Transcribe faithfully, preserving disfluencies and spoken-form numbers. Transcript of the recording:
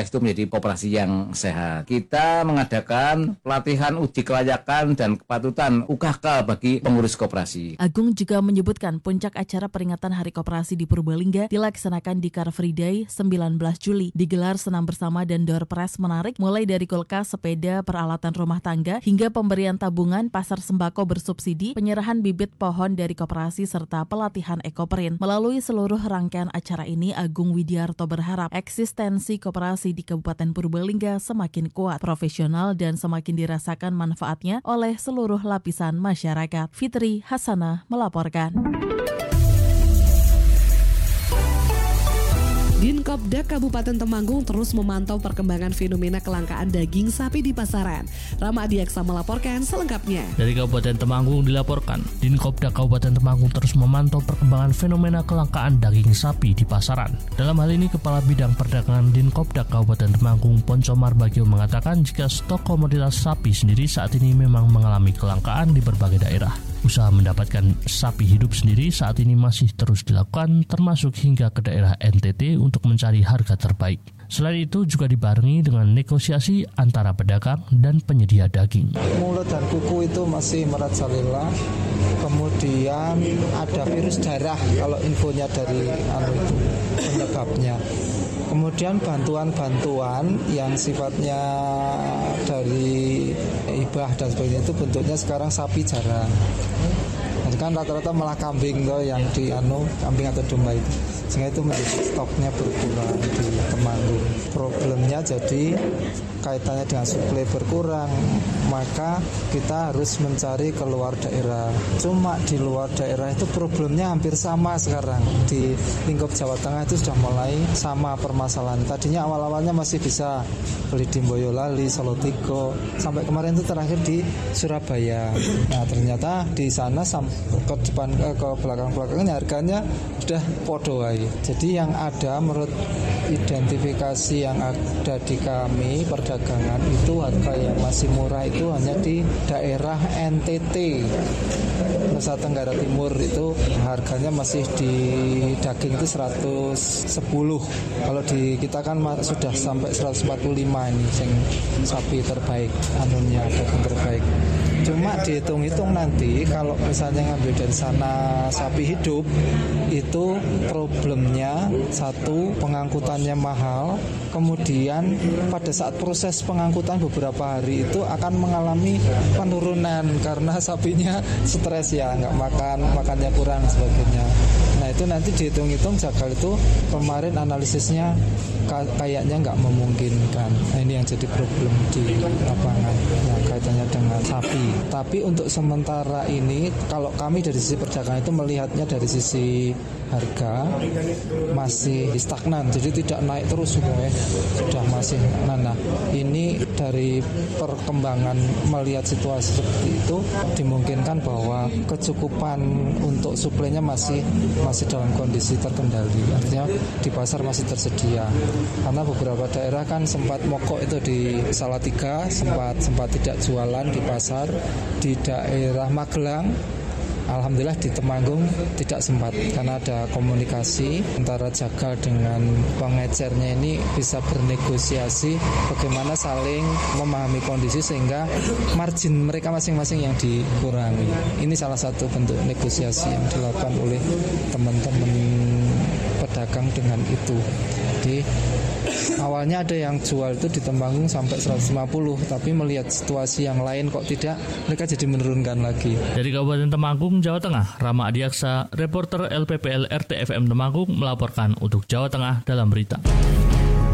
itu menjadi koperasi yang sehat. Kita mengadakan pelatihan uji kelayakan dan kepatutan U K K bagi pengurus koperasi. Agung juga menyebutkan puncak acara peringatan Hari Koperasi di Purbalingga dilaksanakan di Car Free Day sembilan belas Juli. Digelar senam bersama dan door prize menarik mulai dari kulkas, sepeda, peralatan rumah tangga hingga pemberian tabungan, pasar sembako bersubsidi, penyerahan bibit pohon dari koperasi serta pelatihan ekoprint. Melalui seluruh rangkaian acara ini, Agung Widiarto berharap eksistensi koperasi di Kabupaten Purbalingga semakin kuat, profesional dan semakin dirasakan manfaatnya oleh seluruh lapisan masyarakat. Fitri Hasanah melaporkan. Dinkopda Kabupaten Temanggung terus memantau perkembangan fenomena kelangkaan daging sapi di pasaran. Rama Adiaksa melaporkan selengkapnya. Dari Kabupaten Temanggung dilaporkan, Dinkopda Kabupaten Temanggung terus memantau perkembangan fenomena kelangkaan daging sapi di pasaran. Dalam hal ini, Kepala Bidang Perdagangan Dinkopda Kabupaten Temanggung, Poncomar Bagio mengatakan jika stok komoditas sapi sendiri saat ini memang mengalami kelangkaan di berbagai daerah. Usaha mendapatkan sapi hidup sendiri saat ini masih terus dilakukan, termasuk hingga ke daerah N T T untuk mencari harga terbaik. Selain itu juga dibarengi dengan negosiasi antara pedagang dan penyedia daging. Mulut dan kuku itu masih merajalela. Kemudian ada virus darah kalau infonya dari anu itu penyebabnya. Kemudian bantuan-bantuan yang sifatnya dari hibah dan sebagainya itu bentuknya sekarang sapi jarang. Jadi kan rata-rata malah kambing tuh yang di anu kambing atau domba itu. Sehingga itu menjadi stoknya berkurang di Temanggung. Problemnya jadi kaitannya dengan suplai berkurang, maka kita harus mencari keluar daerah. Cuma di luar daerah itu problemnya hampir sama sekarang. Di lingkup Jawa Tengah itu sudah mulai sama permasalahan. Tadinya awal-awalnya masih bisa beli di Boyolali, Solotigo, sampai kemarin itu terakhir di Surabaya. Nah ternyata di sana ke depan ke belakang-belakangnya harganya sudah podoai. Jadi yang ada menurut identifikasi yang ada di kami perdagangan itu harga yang masih murah itu hanya di daerah N T T, Nusa Tenggara Timur, itu harganya masih di daging itu seratus sepuluh. Kalau di kita kan sudah sampai seratus empat puluh lima ini sing sapi terbaik anunya, daging terbaik. Cuma dihitung-hitung nanti kalau misalnya ngambil dari sana sapi hidup itu problemnya satu, pengangkutannya mahal, kemudian pada saat proses pengangkutan beberapa hari itu akan mengalami penurunan karena sapinya stres ya, nggak makan, makannya kurang sebagainya. Nah itu nanti dihitung-hitung Jagal itu kemarin analisisnya kayaknya nggak memungkinkan. Nah, ini yang jadi problem di lapangan yang kaitannya dengan sapi. Tapi untuk sementara ini kalau kami dari sisi perdagangan itu melihatnya dari sisi harga masih stagnan, jadi tidak naik terus ya. Sudah masih nah, nah ini dari perkembangan melihat situasi seperti itu dimungkinkan bahwa kecukupan untuk suplainya masih masih dalam kondisi terkendali, artinya di pasar masih tersedia. Karena beberapa daerah kan sempat mogok itu di Salatiga, sempat sempat tidak jualan di pasar. Di daerah Magelang, alhamdulillah di Temanggung tidak sempat karena ada komunikasi antara Jagal dengan pengecernya ini bisa bernegosiasi bagaimana saling memahami kondisi sehingga margin mereka masing-masing yang dikurangi. Ini salah satu bentuk negosiasi yang dilakukan oleh teman-teman pedagang dengan itu. Jadi awalnya ada yang jual itu di Temanggung sampai seratus lima puluh, tapi melihat situasi yang lain kok tidak, mereka jadi menurunkan lagi. Dari Kabupaten Temanggung, Jawa Tengah, Rama Adiaksa, reporter L P P L R T F M Temanggung melaporkan untuk Jawa Tengah dalam berita.